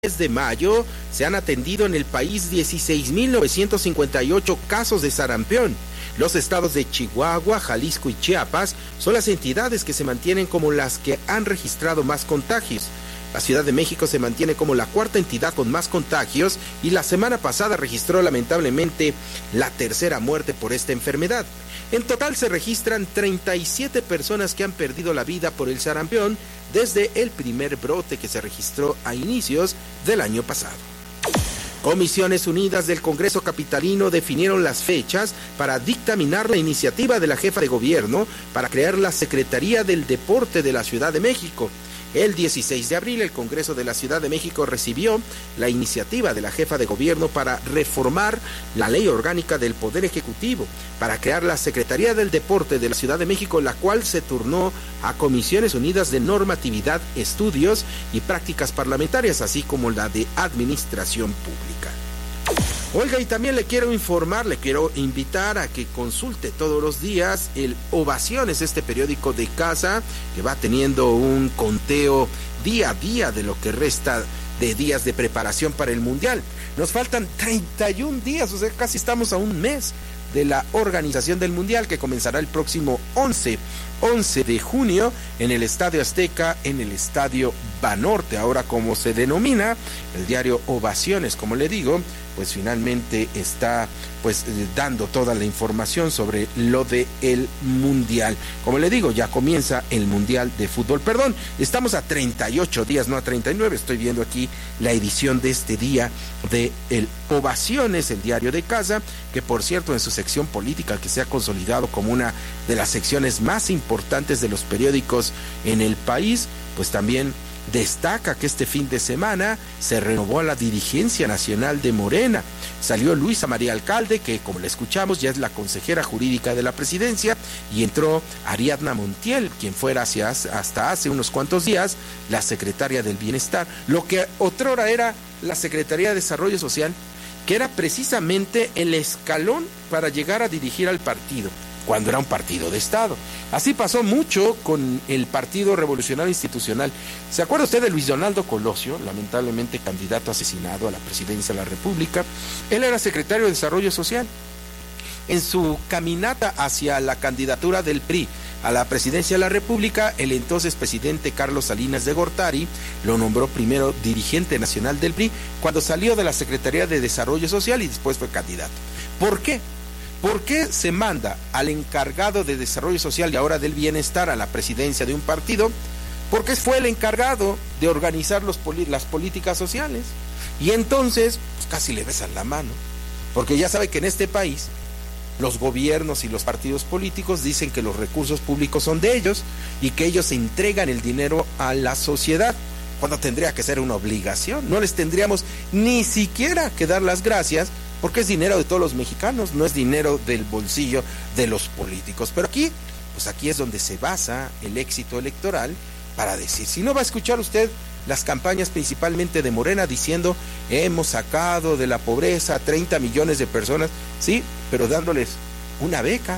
de mayo se han atendido en el país 16.958 casos de sarampión. Los estados de Chihuahua, Jalisco y Chiapas son las entidades que se mantienen como las que han registrado más contagios. La Ciudad de México se mantiene como la cuarta entidad con más contagios y la semana pasada registró lamentablemente la tercera muerte por esta enfermedad. En total se registran 37 personas que han perdido la vida por el sarampión desde el primer brote que se registró a inicios del año pasado. Comisiones Unidas del Congreso Capitalino definieron las fechas para dictaminar la iniciativa de la jefa de gobierno para crear la Secretaría del Deporte de la Ciudad de México. El 16 de abril, el Congreso de la Ciudad de México recibió la iniciativa de la jefa de gobierno para reformar la Ley Orgánica del Poder Ejecutivo, para crear la Secretaría del Deporte de la Ciudad de México, la cual se turnó a Comisiones Unidas de Normatividad, Estudios y Prácticas Parlamentarias, así como la de Administración Pública. Oiga, y también le quiero invitar a que consulte todos los días el Ovaciones, este periódico de casa que va teniendo un conteo día a día de lo que resta de días de preparación para el Mundial. Nos faltan 31 días, o sea, casi estamos a un mes de la organización del Mundial, que comenzará el próximo 11 de junio en el Estadio Azteca, en el Estadio Banorte, ahora como se denomina. El diario Ovaciones, como le digo, pues finalmente está dando toda la información sobre lo de el Mundial. Como le digo, ya comienza el Mundial de Fútbol. Perdón, estamos a 38 días, no a 39. Estoy viendo aquí la edición de este día de el Ovaciones, el diario de casa, que por cierto en su sección política, que se ha consolidado como una de las secciones más importantes de los periódicos en el país, pues también destaca que este fin de semana se renovó a la dirigencia nacional de Morena. Salió Luisa María Alcalde, que como le escuchamos ya es la consejera jurídica de la presidencia, y entró Ariadna Montiel, quien fuera hasta hace unos cuantos días la secretaria del Bienestar, lo que otrora era la Secretaría de Desarrollo Social, que era precisamente el escalón para llegar a dirigir al partido, cuando era un partido de Estado. Así pasó mucho con el Partido Revolucionario Institucional. ¿Se acuerda usted de Luis Donaldo Colosio, lamentablemente candidato asesinado a la presidencia de la República? Él era secretario de Desarrollo Social. En su caminata hacia la candidatura del PRI a la presidencia de la República, el entonces presidente Carlos Salinas de Gortari lo nombró primero dirigente nacional del PRI, cuando salió de la Secretaría de Desarrollo Social y después fue candidato. ¿Por qué? ¿Por qué se manda al encargado de Desarrollo Social y ahora del Bienestar a la presidencia de un partido? Porque fue el encargado de organizar las políticas sociales. Y entonces, pues casi le besan la mano. Porque ya sabe que en este país, los gobiernos y los partidos políticos dicen que los recursos públicos son de ellos y que ellos entregan el dinero a la sociedad, cuando tendría que ser una obligación. No les tendríamos ni siquiera que dar las gracias, porque es dinero de todos los mexicanos, no es dinero del bolsillo de los políticos. Pero aquí es donde se basa el éxito electoral para decir, si no va a escuchar usted las campañas principalmente de Morena diciendo, hemos sacado de la pobreza a 30 millones de personas, sí, pero dándoles una beca,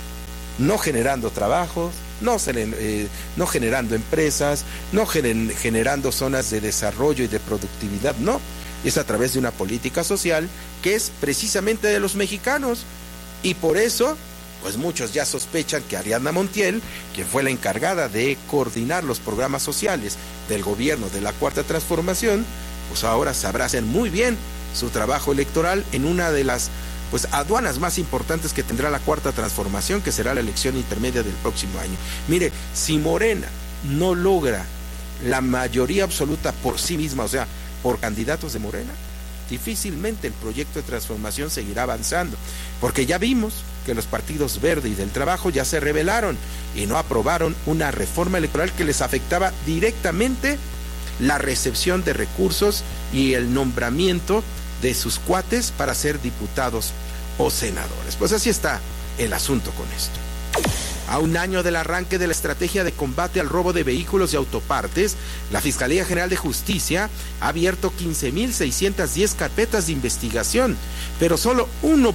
no generando trabajos, no generando empresas, no generando zonas de desarrollo y de productividad, no. Es a través de una política social que es precisamente de los mexicanos. Y por eso, pues muchos ya sospechan que Ariadna Montiel, quien fue la encargada de coordinar los programas sociales del gobierno de la Cuarta Transformación, pues ahora sabrá hacer muy bien su trabajo electoral en una de las aduanas más importantes que tendrá la Cuarta Transformación, que será la elección intermedia del próximo año. Mire, si Morena no logra la mayoría absoluta por sí misma, o sea, por candidatos de Morena, difícilmente el proyecto de transformación seguirá avanzando, porque ya vimos que los partidos Verde y del Trabajo ya se rebelaron y no aprobaron una reforma electoral que les afectaba directamente la recepción de recursos y el nombramiento de sus cuates para ser diputados o senadores. Pues así está el asunto con esto. A un año del arranque de la estrategia de combate al robo de vehículos y autopartes, la Fiscalía General de Justicia ha abierto 15.610 carpetas de investigación, pero solo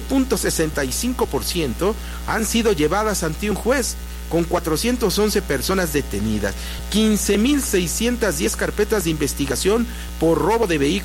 1.65% han sido llevadas ante un juez, con 411 personas detenidas. 15.610 carpetas de investigación por robo de vehículos